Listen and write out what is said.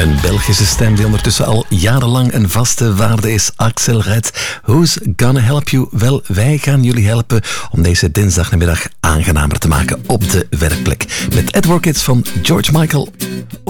Een Belgische stem die ondertussen al jarenlang een vaste waarde is. Axel Red, Who's Gonna Help You? Wel, wij gaan jullie helpen om deze dinsdagnamiddag aangenamer te maken op de werkplek. Met Edward Kids van George Michael.